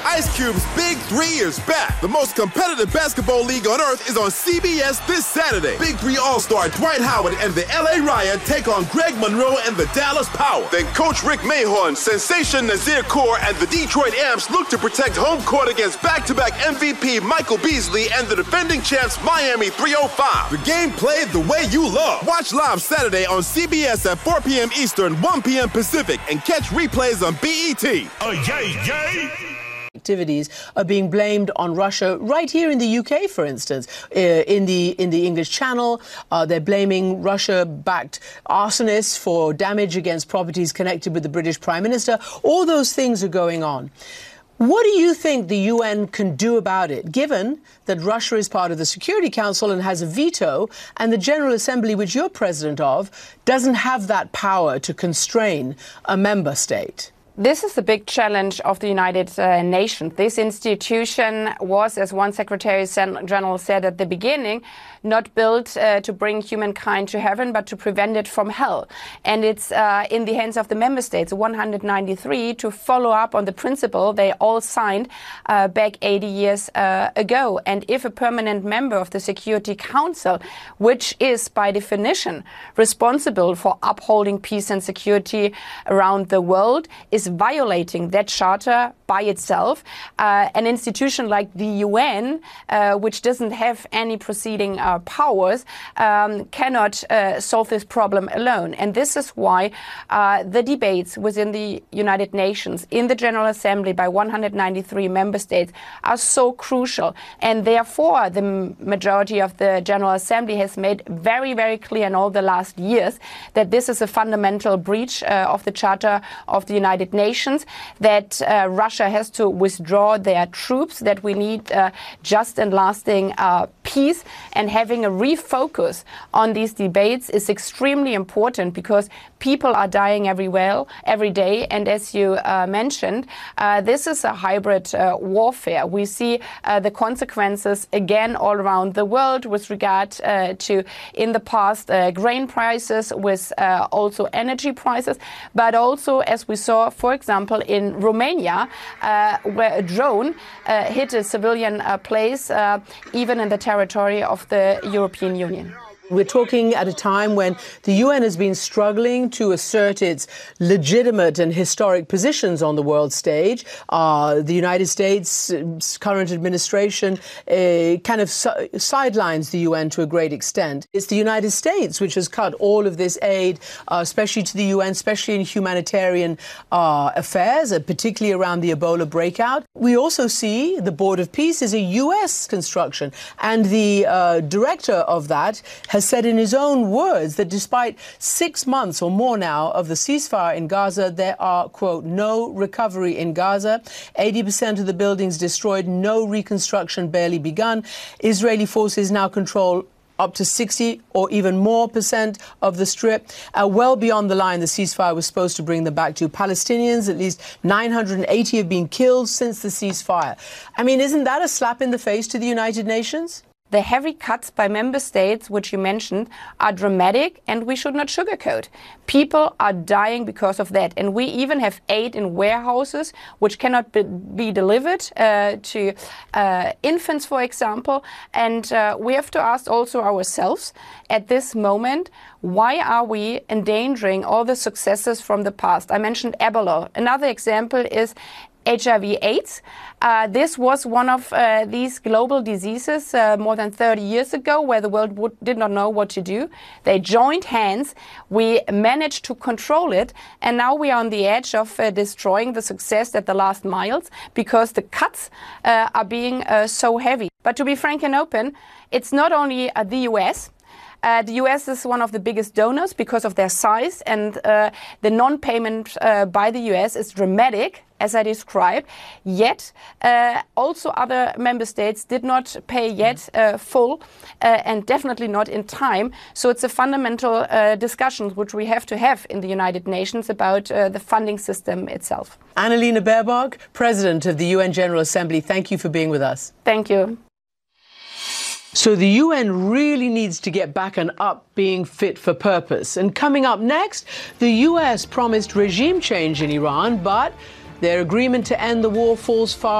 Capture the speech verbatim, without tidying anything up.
Ice Cube's Big Three is back. The most competitive basketball league on earth is on C B S this Saturday. Big Three All-Star Dwight Howard and the L A Riot take on Greg Monroe and the Dallas Power. Then Coach Rick Mahorn, Sensation Nazir Kaur, and the Detroit Amps look to protect home court against back-to-back M V P Michael Beasley and the defending champs Miami three oh five. The game played the way you love. Watch live Saturday on C B S at four p.m. Eastern, one p.m. Pacific, and catch replays on B E T. Oh, yay, yay! Activities are being blamed on Russia right here in the U K, for instance. Uh, in the in the English Channel, uh, they're blaming Russia-backed arsonists for damage against properties connected with the British Prime Minister. All those things are going on. What do you think the U N can do about it, given that Russia is part of the Security Council and has a veto, and the General Assembly, which you're president of, doesn't have that power to constrain a member state? This is the big challenge of the United uh, Nations. This institution was, as one Secretary General said at the beginning, not built uh, to bring humankind to heaven, but to prevent it from hell. And it's uh, in the hands of the member states, one hundred ninety-three, to follow up on the principle they all signed uh, back eighty years uh, ago. And if a permanent member of the Security Council, which is by definition responsible for upholding peace and security around the world, is violating that charter by itself, uh, an institution like the U N, uh, which doesn't have any proceeding uh, powers, um, cannot uh, solve this problem alone. And this is why uh, the debates within the United Nations, in the General Assembly by one hundred ninety-three member states, are so crucial. And therefore, the majority of the General Assembly has made very, very clear in all the last years that this is a fundamental breach uh, of the Charter of the United Nations, that uh, Russia has to withdraw their troops, that we need uh, just and lasting uh, peace, and having a refocus on these debates is extremely important, because people are dying everywhere, every day. And as you uh, mentioned, uh, this is a hybrid uh, warfare. We see uh, the consequences again all around the world with regard uh, to, in the past, uh, grain prices, with uh, also energy prices, but also, as we saw, for example, in Romania, uh, where a drone uh, hit a civilian uh, place, uh, even in the territory of the European Union. We're talking at a time when the U N has been struggling to assert its legitimate and historic positions on the world stage. Uh, the United States' current administration uh, kind of si- sidelines the U N to a great extent. It's the United States which has cut all of this aid, uh, especially to the U N, especially in humanitarian uh, affairs, uh, particularly around the Ebola breakout. We also see the Board of Peace is a U S construction, and the uh, director of that has said in his own words that despite six months or more now of the ceasefire in Gaza, there are, quote, no recovery in Gaza. eighty percent of the buildings destroyed, no reconstruction barely begun. Israeli forces now control up to sixty or even more percent of the Strip, uh, well beyond the line the ceasefire was supposed to bring them back to. Palestinians, at least nine hundred eighty have been killed since the ceasefire. I mean, isn't that a slap in the face to the United Nations? The heavy cuts by member states, which you mentioned, are dramatic, and we should not sugarcoat. People are dying because of that. And we even have aid in warehouses which cannot be, be delivered uh, to uh, infants, for example. And uh, we have to ask also ourselves at this moment, why are we endangering all the successes from the past? I mentioned Ebola. Another example is H I V AIDS. Uh, this was one of uh, these global diseases uh, more than thirty years ago, where the world would, did not know what to do. They joined hands. We managed to control it. And now we are on the edge of uh, destroying the success at the last miles, because the cuts uh, are being uh, so heavy. But to be frank and open, it's not only uh, the U S. Uh, the U S is one of the biggest donors because of their size, and uh, the non-payment uh, by the U S is dramatic, as I described. Yet, uh, also other member states did not pay yet uh, full, uh, and definitely not in time. So it's a fundamental uh, discussion which we have to have in the United Nations about uh, the funding system itself. Annalena Baerbock, President of the U N General Assembly, thank you for being with us. Thank you. So the U N really needs to get back and up being fit for purpose. And coming up next, the U S promised regime change in Iran, but their agreement to end the war falls far